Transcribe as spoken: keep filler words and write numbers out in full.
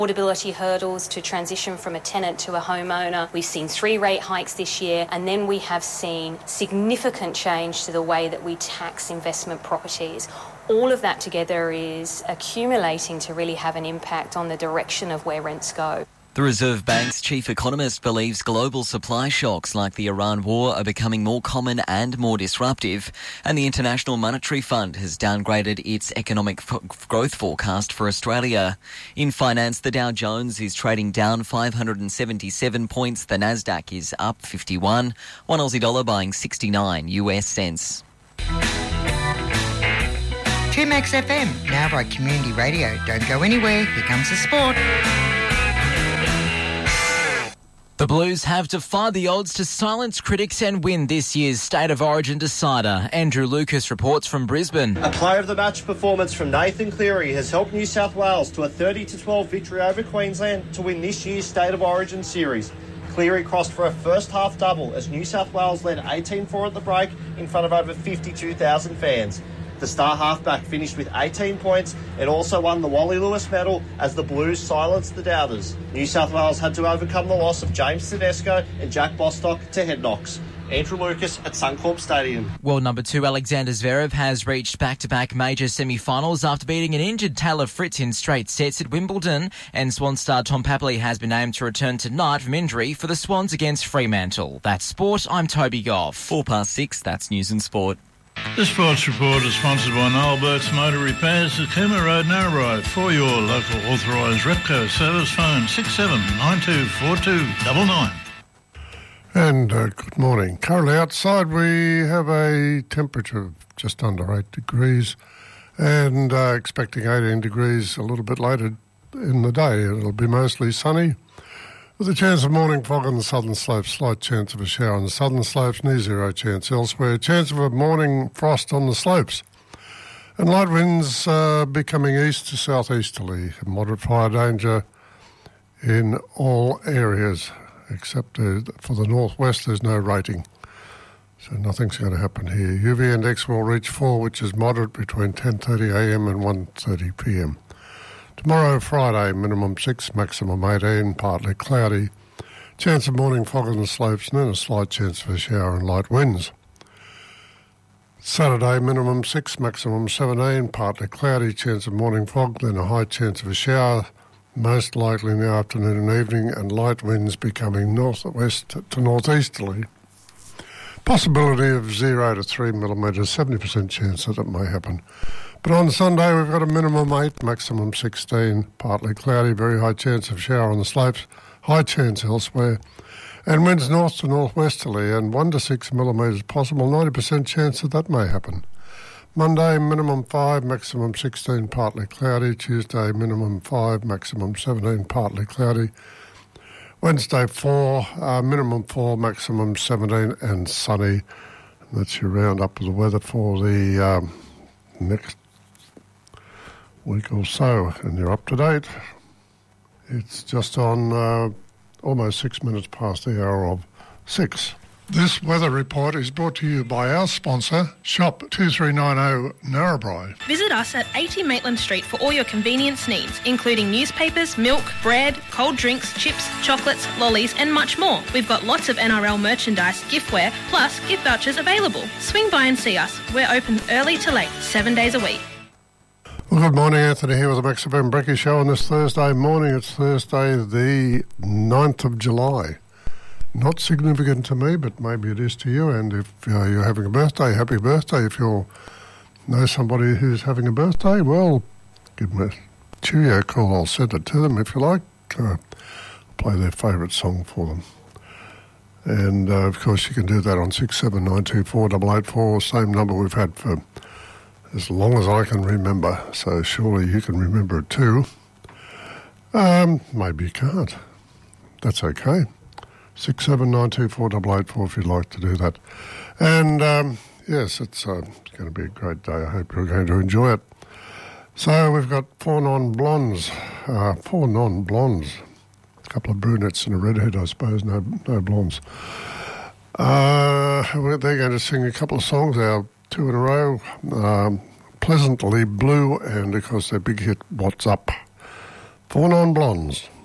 affordability hurdles to transition from a tenant to a homeowner. We've seen three rate hikes this year, and then we have seen significant change to the way that we tax investment properties. All of that together is accumulating to really have an impact on the direction of where rents go. The Reserve Bank's chief economist believes global supply shocks like the Iran war are becoming more common and more disruptive, and the International Monetary Fund has downgraded its economic f- growth forecast for Australia. In finance, the Dow Jones is trading down five hundred seventy-seven points, the Nasdaq is up fifty-one, one Aussie dollar buying sixty-nine U S cents. two Max F M, now by Community Radio. Don't go anywhere, here comes the sport. The Blues have defied the odds to silence critics and win this year's State of Origin decider. Andrew Lucas reports from Brisbane. A player of the match performance from Nathan Cleary has helped New South Wales to a thirty to twelve victory over Queensland to win this year's State of Origin series. Cleary crossed for a first half double as New South Wales led eighteen four at the break in front of over fifty-two thousand fans. The star halfback finished with eighteen points and also won the Wally Lewis medal as the Blues silenced the doubters. New South Wales had to overcome the loss of James Tedesco and Jack Bostock to head knocks. Andrew Lucas at Suncorp Stadium. World number two Alexander Zverev has reached back-to-back major semi-finals after beating an injured Taylor Fritz in straight sets at Wimbledon, and Swan star Tom Papley has been named to return tonight from injury for the Swans against Fremantle. That's sport. I'm Toby Goff. Four past six, that's news and sport. This sports report is sponsored by Noel Burke's Motor Repairs at Cooma Road, Narrabri. For your local authorised Repco service, phone six seven nine two four two nine nine. And uh, good morning. Currently outside we have a temperature of just under eight degrees and uh, expecting eighteen degrees a little bit later in the day. It'll be mostly sunny with a chance of morning fog on the southern slopes, slight chance of a shower on the southern slopes, near zero chance elsewhere, chance of a morning frost on the slopes. And light winds uh, becoming east to southeasterly, moderate fire danger in all areas, except uh, for the northwest there's no rating. So nothing's going to happen here. U V index will reach four, which is moderate between ten thirty a m and one thirty p m. Tomorrow, Friday, minimum six, maximum eighteen, partly cloudy. Chance of morning fog on the slopes and then a slight chance of a shower and light winds. Saturday, minimum six, maximum seventeen, partly cloudy. Chance of morning fog, then a high chance of a shower, most likely in the afternoon and evening, and light winds becoming northwest to northeasterly. Possibility of zero to three millimetres, seventy percent chance that it may happen. But on Sunday, we've got a minimum eight, maximum sixteen, partly cloudy, very high chance of shower on the slopes, high chance elsewhere, and winds north to northwesterly, and one to six millimetres possible, ninety percent chance that that may happen. Monday, minimum five, maximum sixteen, partly cloudy. Tuesday, minimum five, maximum seventeen, partly cloudy. Wednesday, four, uh, minimum four, maximum seventeen, and sunny. That's your roundup of the weather for the um, next week or so, and you're up to date. It's just on uh, almost six minutes past the hour of six. This weather report is brought to you by our sponsor, Shop two three nine zero Narrabri. Visit us at eighty Maitland Street for all your convenience needs, including newspapers, milk, bread, cold drinks, chips, chocolates, lollies and much more. We've got lots of N R L merchandise, giftware, plus gift vouchers available. Swing by and see us. We're open early to late, seven days a week. Well, good morning, Anthony here with the Max F M Brecky Show on this Thursday morning. It's Thursday the ninth of July. Not significant to me, but maybe it is to you. And if uh, you're having a birthday, happy birthday. If you know somebody who's having a birthday, well, give them a cheerio call. I'll send it to them if you like. Uh, play their favourite song for them. And, uh, of course, you can do that on six seven nine two four eight eight four, same number we've had for as long as I can remember. So surely you can remember it too. Um, maybe you can't. That's okay. six seven nine two four eight eight four if you'd like to do that. And, um, yes, it's, uh, it's going to be a great day. I hope you're going to enjoy it. So we've got four non-blondes, uh, four non-blondes, a couple of brunettes and a redhead, I suppose, no no blondes. Uh, they're going to sing a couple of songs, our two in a row, um, Pleasantly Blue, and, of course, their big hit, What's Up. Four Non Blondes.